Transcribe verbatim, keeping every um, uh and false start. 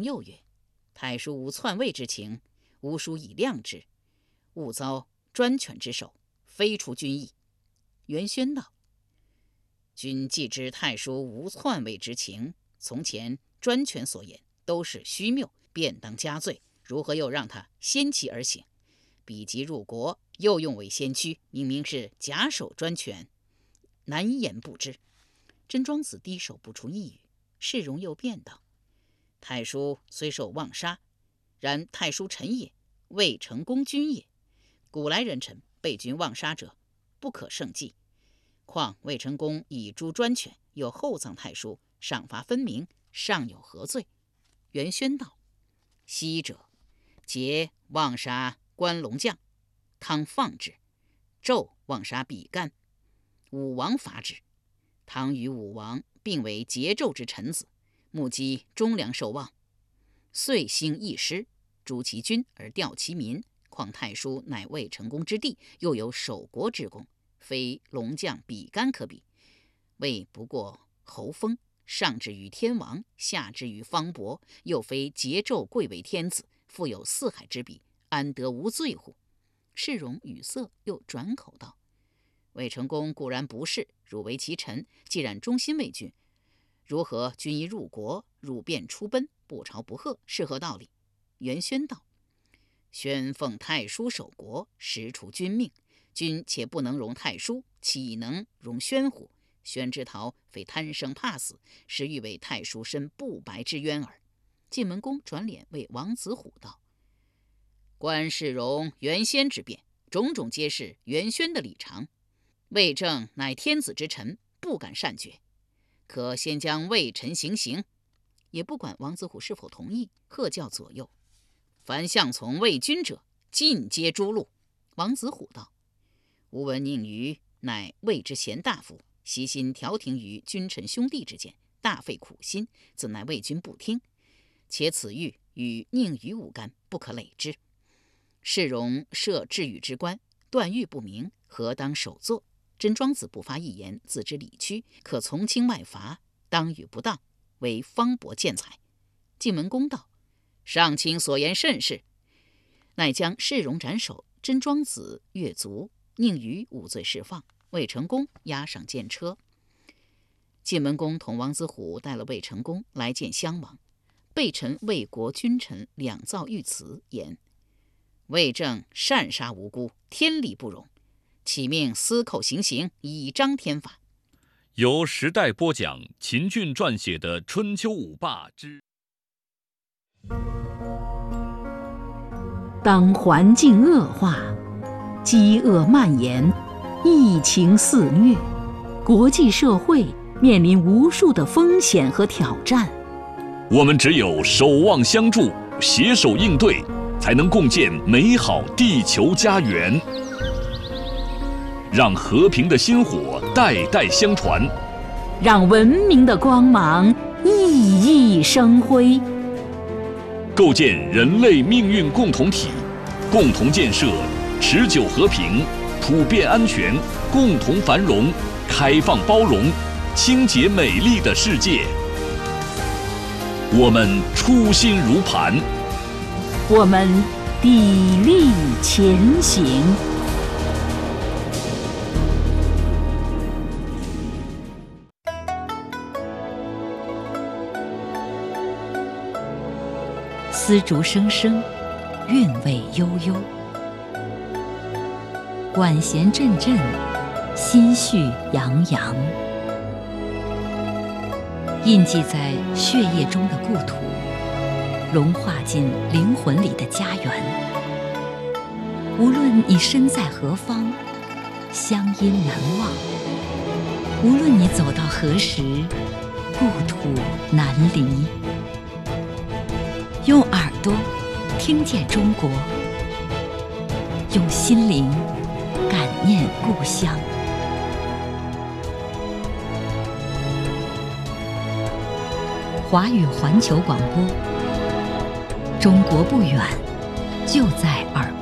荣又曰：太叔无篡位之情，吾属以谅之，勿遭专权之手，非除君意。元宣道：君既知太叔无篡位之情，从前专权所言都是虚谬，便当加罪，如何又让他先其而行？彼即入国，又用为先驱，明明是假手专权，难言不知。真庄子低首不出一语。世荣又辩道：太叔虽受妄杀，然太叔臣也，未成功君也。古来人臣被君妄杀者，不可胜计。况魏成功以诛专权，又厚葬太叔，赏罚分明，尚有何罪？元宣道：昔者桀妄杀关龙将，汤放之；纣妄杀比干，武王伐之。汤与武王并为桀纣之臣子，目击忠良受望，遂兴义师，诛其君而吊其民。况太叔乃魏成功之弟，又有守国之功，非龙将比干可比。魏不过侯封，上至于天王，下至于方伯，又非桀纣贵为天子，富有四海之比，安得无罪乎？世荣语塞，又转口道：魏成功固然不是，汝为其臣，既然忠心为君，如何君一入国，汝便出奔，不朝不贺，是何道理？元宣道：宣奉太叔守国，实除君命，君且不能容太叔，岂能容宣乎？宣之逃非贪生怕死，是欲为太叔申不白之冤耳。晋文公转脸为王子虎道：观世荣、元先之辩，种种皆是元宣的理常。魏正乃天子之臣，不敢擅决，可先将魏臣行刑。也不管王子虎是否同意，喝叫左右：凡向从魏君者，尽皆诛戮。王子虎道：吾闻宁虞乃魏之贤大夫，悉心调停于君臣兄弟之间，大费苦心，怎奈魏君不听？且此狱与宁虞无干，不可累之。世荣设治狱之官，断狱不明，何当首作？真庄子不发一言，自知理屈，可从轻外罚，当与不当，为方伯见采。晋文公道：上卿所言甚是。乃将世荣斩首，真庄子越族，宁虞无罪释放，魏成功押上监车。晋文公同王子虎带了魏成功来见襄王，备陈魏国君臣两造御词，言：魏正擅杀无辜，天理不容，启命司寇行刑，以彰天法。 由时代播讲秦俊撰写的《春秋五霸之》。 当环境恶化，饥饿蔓延，疫情肆虐，国际社会面临无数的风险和挑战。 我们只有守望相助，携手应对，才能共建美好地球家园。让和平的薪火代代相传， 让文明的光芒熠熠生辉， 构建人类命运共同体，共同建设持久和平、普遍安全、共同繁荣、开放包容、清洁美丽的世界。我们初心如磐， 我们砥砺前行。丝竹声声，韵味悠悠；管弦阵阵，心绪洋洋。印记在血液中的故土，融化进灵魂里的家园。无论你身在何方，乡音难忘；无论你走到何时，故土难离。用耳朵听见中国，用心灵感念故乡。华语环球广播，中国不远，就在耳